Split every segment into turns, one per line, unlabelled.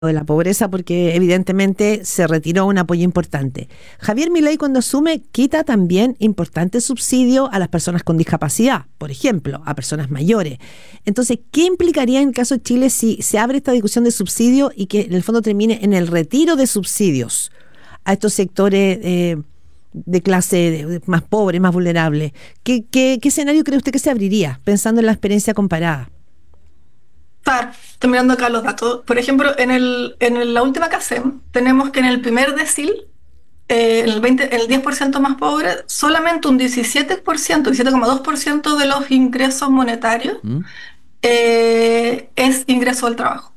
de la pobreza porque evidentemente se retiró un apoyo importante. Javier Milei, cuando asume, quita también importantes subsidios a las personas con discapacidad, por ejemplo, a personas mayores. Entonces, ¿qué implicaría en el caso de Chile si se abre esta discusión de subsidios y que en el fondo termine en el retiro de subsidios a estos sectores de clase más pobre, más vulnerable? ¿Qué escenario cree usted que se abriría pensando en la experiencia comparada?
Estoy mirando acá los datos. Por ejemplo, en la última CACEM tenemos que en el primer decil, el 10% más pobre, solamente un 17,2% de los ingresos monetarios es ingreso del trabajo.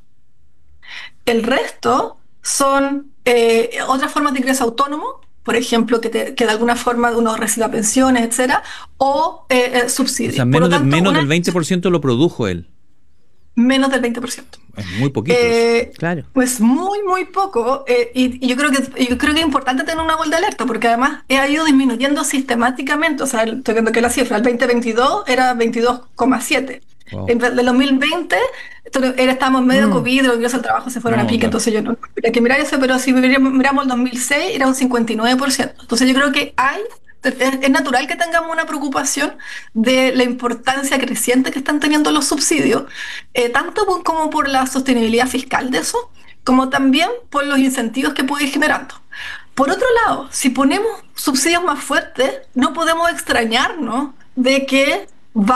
El resto son otras formas de ingreso autónomo, por ejemplo, que de alguna forma uno reciba pensiones, etcétera, o subsidios.
O sea, menos del 20% lo produjo él.
Menos del 20%.
Es muy poquito.
Claro.
Pues muy, muy poco. Y yo creo que es importante tener una voz de alerta, porque además ha ido disminuyendo sistemáticamente. O sea, estoy viendo que la cifra, el 2022 era 22,7.
Wow.
En el 2020 estábamos en medio de COVID, los ingresos al trabajo se fueron a pique, entonces yo no hay que mirar eso, pero si miramos el 2006 era un 59%. Entonces yo creo que es natural que tengamos una preocupación de la importancia creciente que están teniendo los subsidios, tanto como por la sostenibilidad fiscal de eso, como también por los incentivos que puede ir generando. Por otro lado, si ponemos subsidios más fuertes, no podemos extrañarnos de que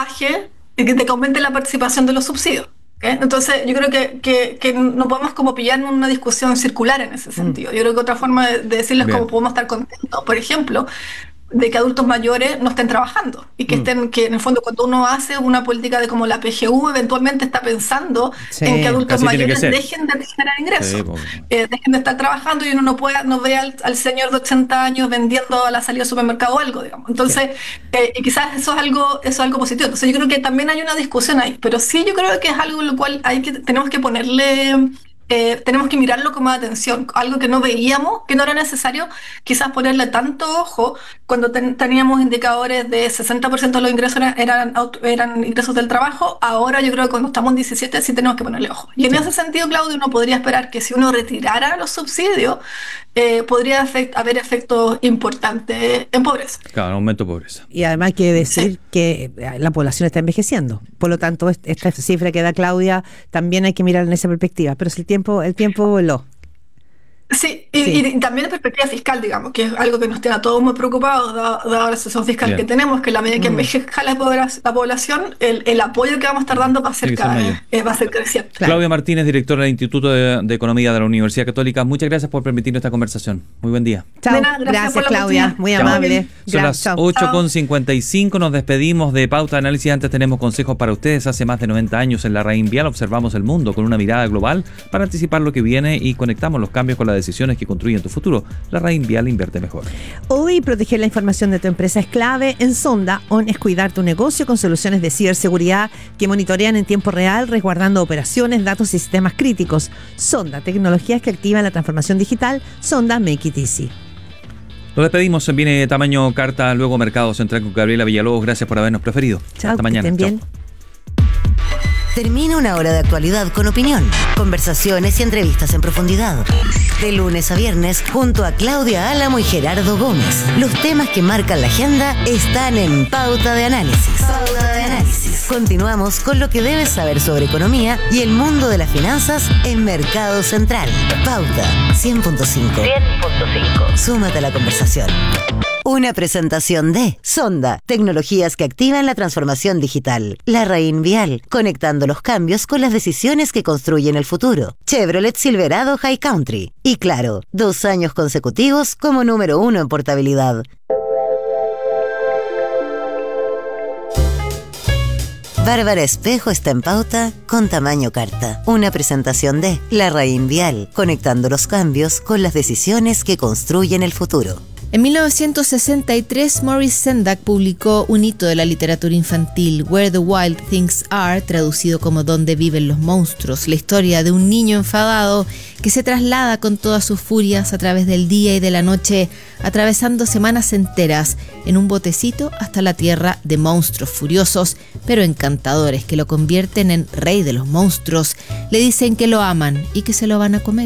de que aumente la participación de los subsidios. ¿Okay? Entonces yo creo que no podemos como pillarnos una discusión circular en ese sentido. Yo creo que otra forma de decirles cómo podemos estar contentos, por ejemplo, de que adultos mayores no estén trabajando y que que en el fondo cuando uno hace una política de como la PGU eventualmente está pensando en que adultos mayores dejen de generar ingresos, dejen de estar trabajando y uno no ve al señor de 80 años vendiendo a la salida del supermercado o algo, digamos. Entonces, y quizás eso es algo positivo. Entonces yo creo que también hay una discusión ahí, pero sí yo creo que es algo en lo cual tenemos que ponerle... tenemos que mirarlo con más atención, algo que no veíamos, que no era necesario quizás ponerle tanto ojo cuando teníamos indicadores de 60% de los ingresos eran ingresos del trabajo. Ahora yo creo que cuando estamos en 17 sí tenemos que ponerle ojo. Y en ese sentido, Claudio, uno podría esperar que si uno retirara los subsidios, podría haber efectos importantes en pobreza.
Claro, aumento de pobreza.
Y además hay que decir que la población está envejeciendo. Por lo tanto, esta cifra que da Claudia también hay que mirar en esa perspectiva. Pero si el tiempo voló.
Sí, y también de perspectiva fiscal, digamos, que es algo que nos tiene a todos muy preocupados, dada la situación fiscal que tenemos, que en la medida que envejezca la población, el apoyo que vamos a estar dando va a ser creciente.
Claro. Claudia Martínez, directora del Instituto de Economía de la Universidad Católica, muchas gracias por permitirnos esta conversación. Muy buen día.
Chao. Gracias Claudia, muy amable.
Son las 8:55, nos despedimos de Pauta de Análisis. Antes tenemos consejos para ustedes. Hace más de 90 años en la RAIN Vial observamos el mundo con una mirada global para anticipar lo que viene y conectamos los cambios con las decisiones que construyen tu futuro. La RAIN Vial invierte mejor.
Hoy proteger la información de tu empresa es clave. En Sonda, ON es cuidar tu negocio con soluciones de ciberseguridad que monitorean en tiempo real, resguardando operaciones, datos y sistemas críticos. Sonda, tecnologías que activan la transformación digital. Sonda, make it easy.
Nos despedimos. Viene Tamaño Carta, luego Mercado Central con Gabriela Villalobos. Gracias por habernos preferido.
Chao,
hasta mañana.
Que estén bien.
Termina una hora de actualidad con opinión, conversaciones y entrevistas en profundidad. De lunes a viernes, junto a Claudia Álamo y Gerardo Gómez. Los temas que marcan la agenda están en Pauta de Análisis. Pauta de Análisis. Continuamos con lo que debes saber sobre economía y el mundo de las finanzas en Mercado Central. Pauta 100.5. Súmate a la conversación. Una presentación de Sonda, tecnologías que activan la transformación digital. La RAIN Vial, conectando los cambios con las decisiones que construyen el futuro. Chevrolet Silverado High Country. Y claro, 2 años consecutivos como número 1 en portabilidad. Bárbara Espejo está en Pauta con Tamaño Carta. Una presentación de La RAIN Vial, conectando los cambios con las decisiones que construyen el futuro.
En 1963, Maurice Sendak publicó un hito de la literatura infantil, Where the Wild Things Are, traducido como Donde viven los monstruos, la historia de un niño enfadado que se traslada con todas sus furias a través del día y de la noche, atravesando semanas enteras en un botecito hasta la tierra de monstruos furiosos, pero encantadores, que lo convierten en rey de los monstruos. Le dicen que lo aman y que se lo van a comer.